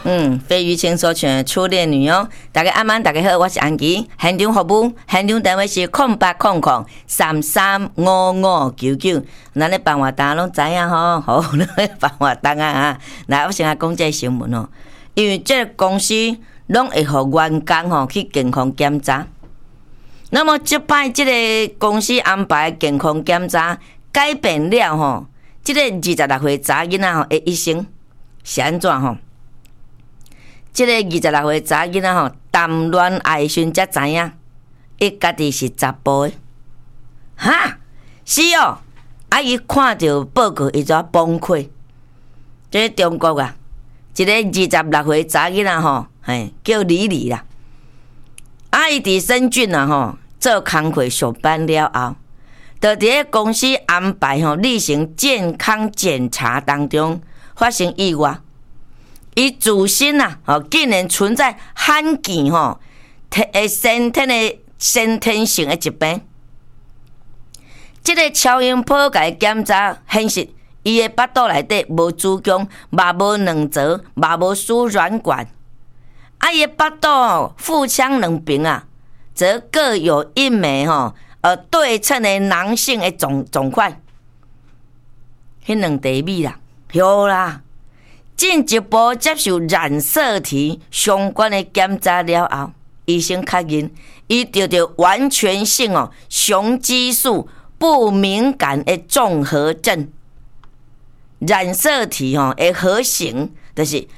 费玉清所唱的《初恋女友》，大家晚安，大家好，我是安琪，现场服务，现场电话是0800335599，咱咧办活动拢知影吼，好，咱咧办活动啊！来，我先来讲这新闻哦，因为这个公司拢会互员工吼去健康检查，那么这摆这个公司安排健康检查改变了吼，这个26岁查囡仔吼的一生是安怎吼？这个26岁查囡仔吼，谈恋爱时才知影，伊家己是查甫的，哈，是哦。啊，伊看到报告，伊就崩溃。这中国啊，一个26岁查囡仔吼，叫李李啦。啊，伊伫深圳啊吼做工课上班了后，就伫咧公司安排吼例行健康检查当中发生意外。伊自身啊，竟然存在罕见先天性的疾病。这个超音波甲伊检查显示，伊的腹肚内底无子宫，嘛无卵巢，嘛无输卵管。啊，伊的腹肚、腹腔两边啊，则各有一枚对称的囊性的肿块。迄两地米啦，有啦。进一步接受染色体相关的检查了后，医生确认伊得到完全性雄激素不敏感的综合症。染色体的核型就是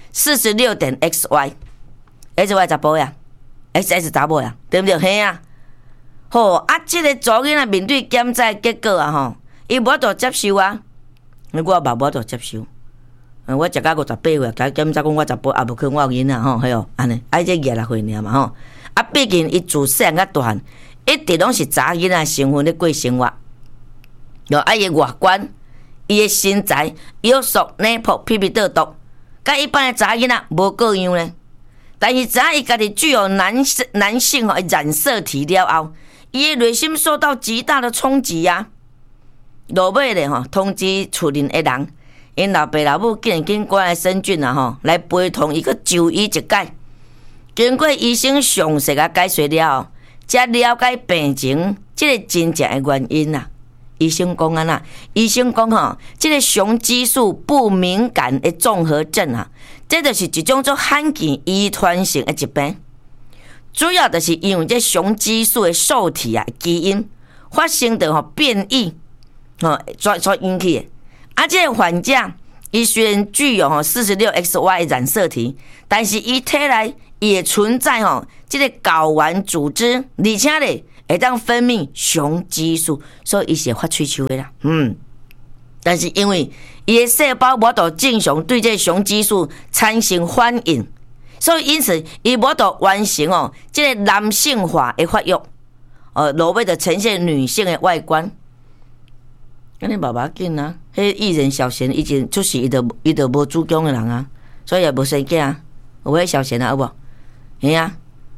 46.XY，XY 查甫呀 ，XX 查某呀，对不对？嘿啊，好啊，这个查囡仔面对检查结果啊，伊无法度接受啊，我嘛无法度接受。我食到58岁，甲检查讲我18，也无可能我有囡仔吼，嘿哦，安尼，这26岁尔嘛吼。啊，毕竟伊自细汉到大汉，一直拢是查囡仔身份咧过生活。哟，伊的外观、伊的身材、腰束、内裤、屁屁倒肚，甲一般的查囡仔无各样咧。但是查伊家己具有男性的染色体了后，伊的内心受到极大的冲击啊！落尾咧通知厝邻的人。因老爸老母竟然赶来深圳啊来陪同伊去就医一解。经过医生详细啊解说了后，才了解病情这个真正的原因啊。医生讲安那，医生讲这个雄激素不敏感的综合症啊，这就是一种做罕见遗传性的疾病。主要就是因为这雄激素的受体啊基因发生的变异所引起的。啊，这个患者伊虽然具有46XY 染色体，但是伊体内也存在这个睾丸组织，而且咧会当分泌雄激素，所以伊是发喙手的啦。但是因为伊的细胞无法度正常对这个雄激素产生反应，所以因此伊无法度完成这个男性化的发育，落尾就呈现女性的外观。安尼爸爸紧啊！迄艺人小贤已经出世，伊就无子宫的人啊，所以也无生囝啊。有迄小贤啊，有无？嘿啊！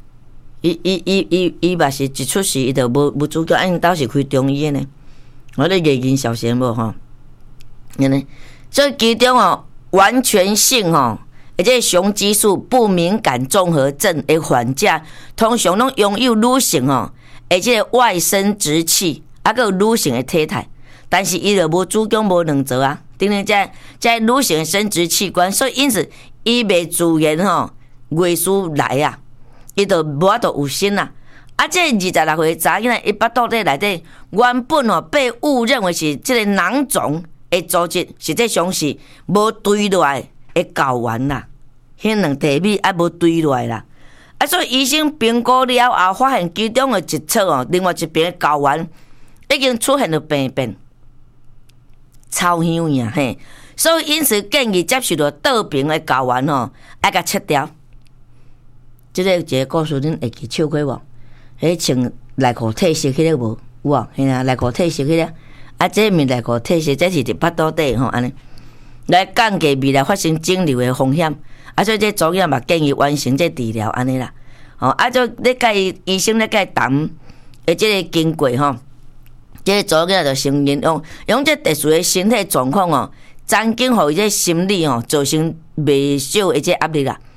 伊嘛是一出世，伊就无子宫，因兜是开中医的呢。我咧艺人小贤无吼，安尼，所以其中完全性而且雄激素不敏感综合症的患者，通常拢拥有女性而且外生殖器，还有女性的体态。但是伊就无子宫无卵巢啊，等于这女性的生殖器官，所以因此伊袂自然月事来啊，伊就无法度有身啊。啊，这26岁查囡仔，伊腹肚内底原本被误认为是这个囊肿的组织，实际上是无堆落来的睾丸啦，迄两地米还无堆落来啦。啊，所以医生评估了后，发现其中的一侧另外一边的睾丸已经出现了病变。超香呀嘿，所以因此建议接受到倒边的睾丸爱甲切掉。这个一个故事恁会记笑过无？迄穿内裤褪色迄个无？有啊，嘿啊，内裤褪色迄个，啊，这面内裤褪色，这是伫腹肚底安尼，来降低未来发生肿瘤的风险。啊，所以这主要嘛建议完成这治疗安尼啦。啊，就咧甲医生咧甲谈，这个经过这个做个就承认用这特殊的身体状况曾经互伊这心理造成袂少的这压力啦。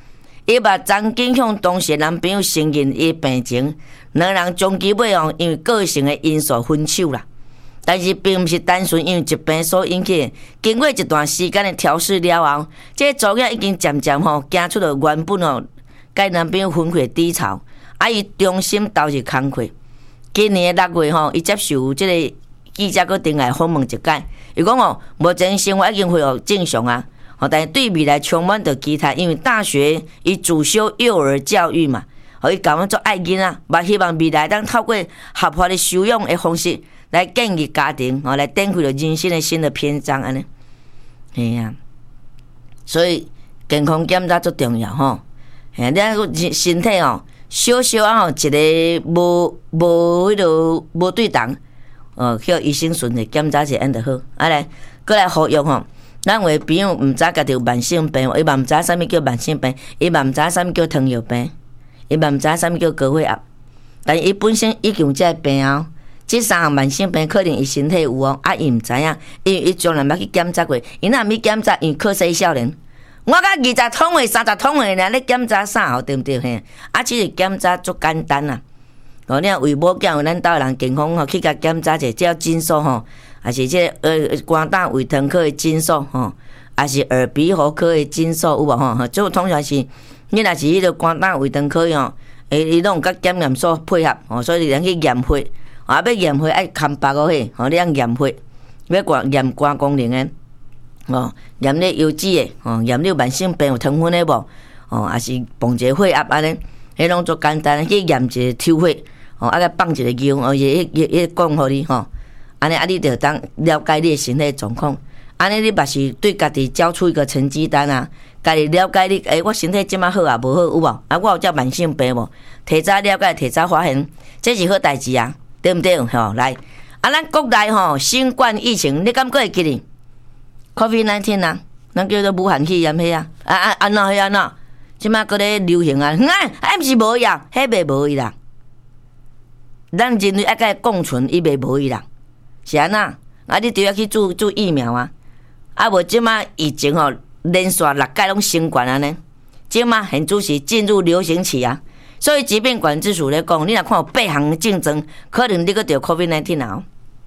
伊目睭紧向当时男朋友承认伊病情，两人终其尾因为个性的因素分手啦。但是并不是单纯因为疾病所引起的，经过一段时间的调试了后，这个祖囝已经渐渐行出了原本甲男朋友分开低潮，伊重新投入工作。今年的6月伊接受这个记者搁登来访问一解，伊讲目前生活已经恢复正常啊。但是对未来充满着期待，因为大学伊主修幼儿教育嘛，伊感觉做爱囡仔，嘛希望未来当透过合法的收养的方式来建立家庭，来展开了人生的新的篇章安尼。嘿啊，所以健康检查足重要吼。嘿，你身体小小一个无对重，叫医生顺利检查一下，安就好。来，过来呼吁咱有的朋友毋知家己有慢性病，伊嘛毋知啥物叫慢性病，伊嘛毋知啥物叫糖尿病，伊嘛毋知啥物叫高血压。但伊本身已经有这个病这3项慢性病可能伊身体有伊毋知影，因为伊从来捌去检查过。伊若毋去检查，因为可惜少年。我甲20通岁、30通岁咧，咧检查啥对毋对嘿？其实检查足简单啊。你若为某囝有咱兜人健康去甲检查者，只要诊所还是这肝胆胃肠科的诊所还是耳鼻喉科的诊所有无这通常是你若是迄个肝胆胃肠科伊拢有甲检验所配合所以你去验血要验血爱看别个血你通验血要验肝功能的验你油脂的验你慢性病有糖分的无还是磅一个血压安尼，迄拢足简单去验一个抽血甲放一个药伊讲互你安尼你就当了解你的身体状况，安尼你嘛是对家己交出一个成绩单啊，家己了解你我身体即马好啊无好有无我有这慢性病无，提早了解提早发现，这是好代志啊，对毋对来咱国内新冠疫情你敢还会记哩 COVID-19 啊，咱叫做武汉肺炎迄安怎迄安怎即马搁咧流行啊毋是无伊啊，迄袂无伊啦，咱人类爱甲伊共存伊袂无伊啦，是安那你就要去注疫苗啊！无即马疫情连续6届拢升悬安尼，即马现主是进入流行期啊！所以疾病管制署咧讲，你若看有8项竞争，可能你搁得 COVID-19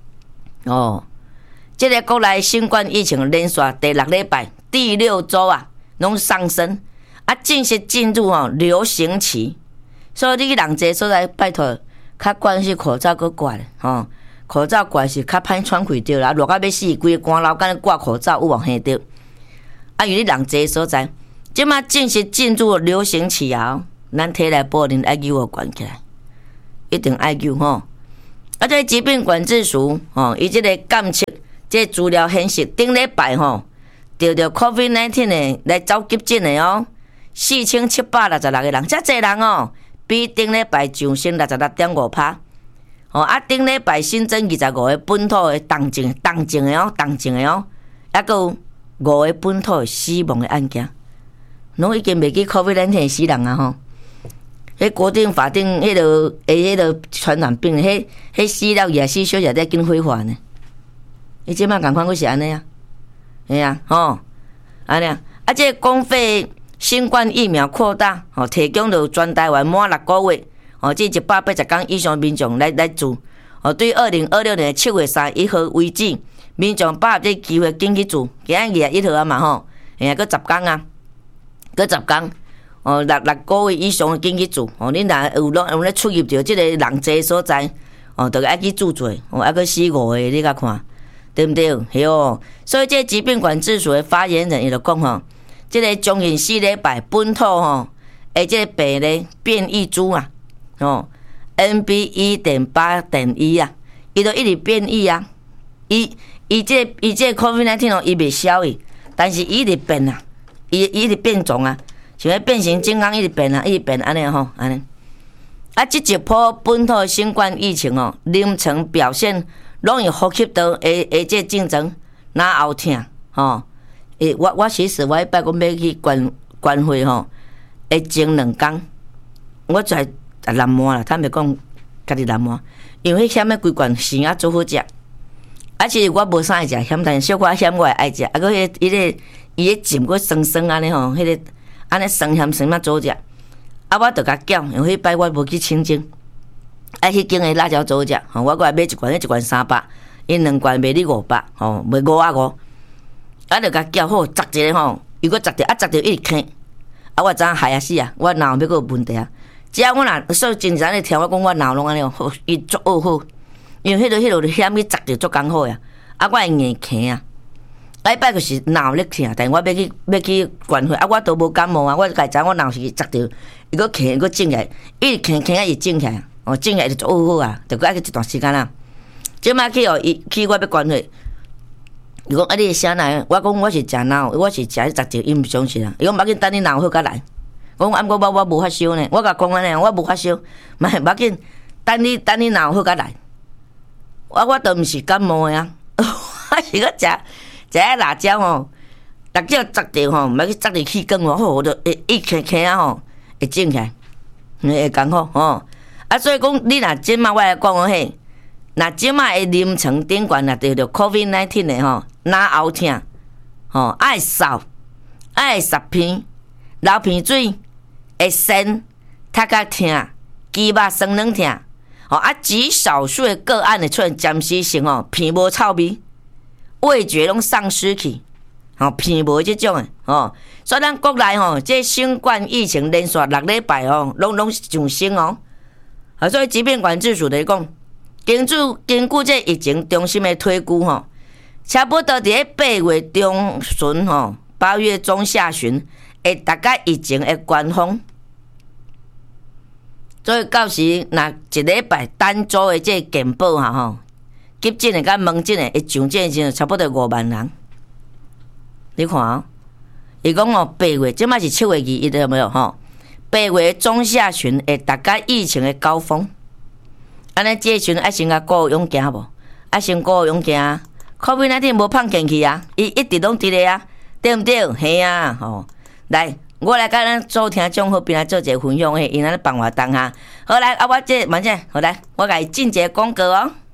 这个国内新冠疫情连续第6礼拜、第6周啊，拢上升正式进入流行期，所以你人侪所在拜托，较关系口罩搁挂咧口罩怪是较歹喘气着啦，热到要死，规个寒流敢挂口罩有无吓着？因为你人济所在，即马正式进入流行期啊，咱体内保能爱求管起来，一定爱求这疾病管制署伊即个监测，这资料显示，顶礼拜得 COVID-19 的来走急诊的4766个人，遮济人比顶礼拜上升66.5%。顶礼拜新增25个本土的重症的还有5个本土的死亡的案件，拢已经袂记 COVID-19 死人啊迄国定法定迄个传染病，迄死了24小时才紧恢复呢。伊即摆共款阁是安尼啊，嘿啊安尼这个公费新冠疫苗扩大提供到全台湾满6个月。这180天以上民众来做对2026年7月31号为止，民众把握这机会紧去做，今日21号嘛搁10天啊，搁10天6个月以上紧去做你若有咧出入着这个人济所在就爱去做做还搁死5个你甲看对毋对？所以这疾病管制署的发言人伊就讲这个将近4礼拜本土这个病咧变异株啊NB1.8.1 啊，伊都一直变异啊。伊这 COVID-19 伊袂消去，但是伊一直变啊，伊一直变种啊，像咧变形金刚一直变啊，一直变安尼安尼。这一波本土新冠疫情临床表现容易呼吸道的这竞争，哪后疼我其实我迄摆讲要去关会会前2天，我在南麻啦，坦白讲，家己南麻，因为迄险的规罐生啊做好食，其实我无啥爱食险，但是小可险我会爱食，搁伊个浸过酸酸安尼迄个安尼酸咸酸嘛做食，啊，我着甲搅，因为迄摆我无去清蒸，啊，迄间的辣椒做食，吼，我搁来买一罐，迄一罐300，因2罐卖你500，吼，卖550，啊，着甲搅好，炸一个吼，又搁炸着，啊，炸着一直坑，啊，我知影害啊死啊，我脑要搁有问题啊，只要我若说真正咧听我讲，我脑拢安尼好，伊足好，因为迄落险去炸着足刚好呀，啊，我会硬坑啊。礼拜就是脑咧疼，但我要去关会，啊，我都无感冒啊，我家知我脑是砸着，伊个疼伊个整起来，一直疼啊，伊整起来，哦，整起来就做好啊，就爱去一段时间啦。即摆去哦，伊去我要关会，伊讲啊，你啥来？我讲我是食脑，我是食砸着，伊毋相信啊。伊讲无要紧，等你脑好甲来。我讲我无发烧呢，我甲讲安尼，我无发烧，无要紧，等你脑好甲来。我都毋是感冒的啊，我是个食。一个辣椒吼，辣椒炸着吼，毋要去炸入去光哦，好，我就一坑坑啊吼，会整起来，会刚好吼。啊，所以讲你若即马我来讲嘿，若即马的临床顶悬若得着 COVID-19 的吼，哪喉疼吼，爱扫，爱湿片，流鼻水，会酸，头壳疼，肌肉酸软疼，吼啊，极少数的个案会出现暂时性吼，鼻无臭味。味觉拢丧失去，吼鼻无即种诶，吼，所以咱国内吼，这新冠疫情连续6礼拜吼，拢上升哦。啊，所以疾病管制署来讲，根据这疫情中心诶推估吼，差不多伫咧8月中旬吼，8月中下旬会大概疫情会关封。所以到时若一礼拜单周诶这健保哈吼。急诊的甲门诊的会上诊时，差不多5万人。你看哦，伊讲哦，8月，即摆是7月21有没有吼？8月中下旬会大概疫情的高峰。安尼这时阵爱先甲顾勇行无？爱先顾勇行 ，COVID-19 无放进去啊，伊一直拢伫咧啊，对毋对？嘿啊，吼，来，我来甲咱做听众好边来做一个分享，因安尼帮活动哈。好来，啊，我这慢些，好来，我甲伊进一个广告哦。